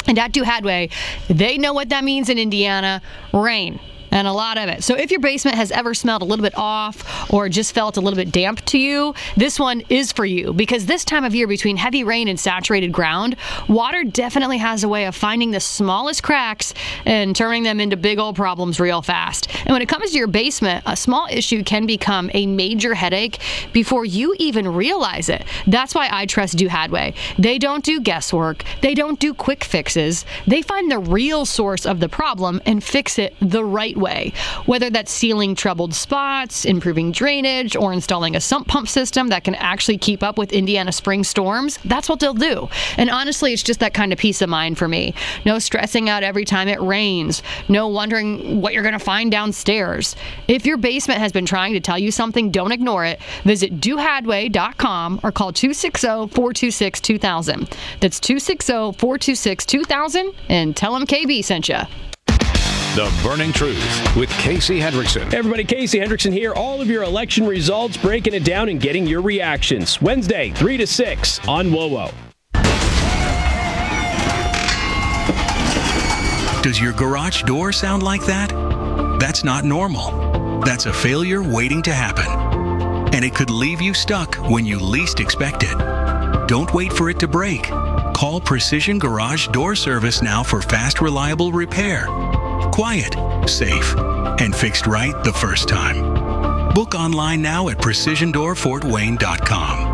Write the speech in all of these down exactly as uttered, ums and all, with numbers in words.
And at Do Hadway, they know what that means in Indiana: rain. And a lot of it. So if your basement has ever smelled a little bit off or just felt a little bit damp to you, this one is for you, because this time of year, between heavy rain and saturated ground, water definitely has a way of finding the smallest cracks and turning them into big old problems real fast. And when it comes to your basement, a small issue can become a major headache before you even realize it. That's why I trust Do Hadway. They don't do guesswork. They don't do quick fixes. They find the real source of the problem and fix it the right way. Whether that's sealing troubled spots, improving drainage, or installing a sump pump system that can actually keep up with Indiana spring storms, that's what they'll do. And honestly, it's just that kind of peace of mind for me. No stressing out every time it rains. No wondering what you're going to find downstairs. If your basement has been trying to tell you something, don't ignore it. Visit do hadway dot com or call two six zero, four two six, two thousand. That's two six zero, four two six, two thousand, and tell them K B sent you. The Burning Truth with Casey Hendrickson. Hey everybody, Casey Hendrickson here. All of your election results, breaking it down and getting your reactions. Wednesday, three to six on W O W. Does your garage door sound like that? That's not normal. That's a failure waiting to happen. And it could leave you stuck when you least expect it. Don't wait for it to break. Call Precision Garage Door Service now for fast, reliable repair. Quiet, safe, and fixed right the first time. Book online now at precision door fort wayne dot com.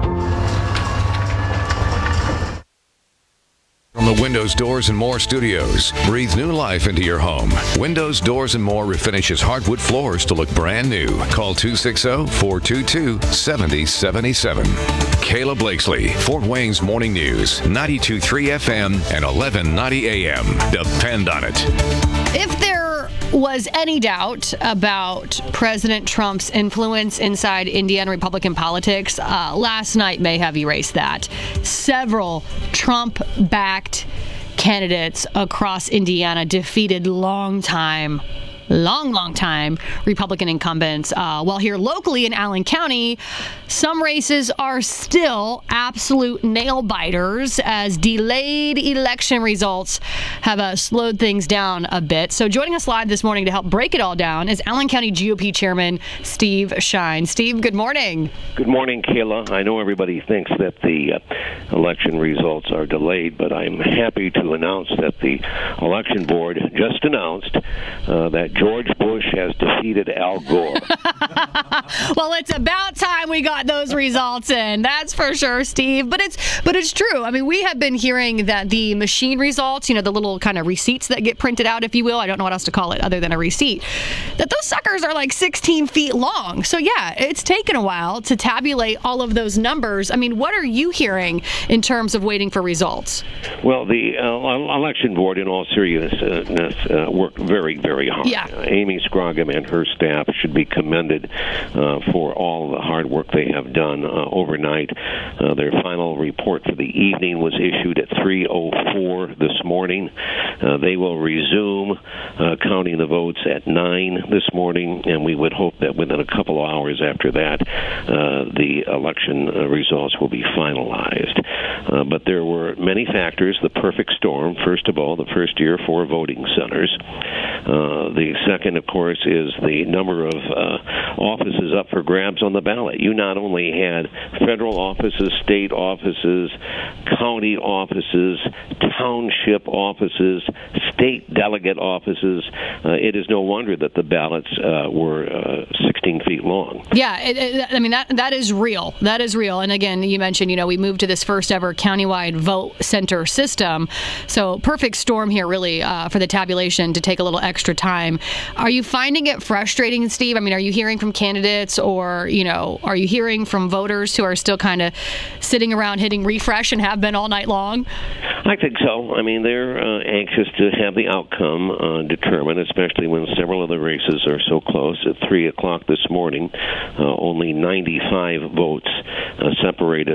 From the Windows Doors and More Studios, breathe new life into your home. Windows Doors and More refinishes hardwood floors to look brand new. Call two six zero, four two two, seven zero seven seven. Kayla Blakesley, Fort Wayne's Morning News, ninety-two point three F M and eleven ninety A M. Depend on it. If there was any doubt about President Trump's influence inside Indiana Republican politics, uh, last night may have erased that. Several Trump-backed candidates across Indiana defeated long-time long, long time Republican incumbents. Uh, while here locally in Allen County, some races are still absolute nail biters as delayed election results have uh, slowed things down a bit. So joining us live this morning to help break it all down is Allen County G O P Chairman Steve Shine. Steve, good morning. Good morning, Kayla. I know everybody thinks that the uh, election results are delayed, but I'm happy to announce that the election board just announced uh, that George Bush has defeated Al Gore. Well, it's about time we got those results in. That's for sure, Steve. But it's but it's true. I mean, we have been hearing that the machine results, you know, the little kind of receipts that get printed out, if you will, I don't know what else to call it other than a receipt, that those suckers are like sixteen feet long. So yeah, it's taken a while to tabulate all of those numbers. I mean, what are you hearing in terms of waiting for results? Well, the uh, election board, in all seriousness, uh, worked very, very hard. Yeah. Uh, Amy Scroggum and her staff should be commended uh, for all the hard work they have done uh, overnight. Uh, their final report for the evening was issued at three oh four this morning. Uh, they will resume uh, counting the votes at nine this morning, and we would hope that within a couple of hours after that, uh, the election uh, results will be finalized. Uh, but there were many factors. The perfect storm, first of all, the first year for voting centers. Uh, the second, of course, is the number of uh, offices up for grabs on the ballot. You not only had federal offices, state offices, county offices, township offices, state delegate offices. Uh, it is no wonder that the ballots uh, were uh, sixteen feet long. Yeah, it, it, I mean, that that is real. That is real. And again, you mentioned, you know, we moved to this first ever countywide vote center system. So perfect storm here, really, uh, for the tabulation to take a little extra time. Are you finding it frustrating, Steve? I mean, are you hearing from candidates or, you know, are you hearing from voters who are still kind of sitting around hitting refresh and have been all night long? I think so. I mean, they're uh, anxious to have the outcome uh, determined, especially when several of the races are so close. At three o'clock this morning, uh, only ninety-five votes uh, separated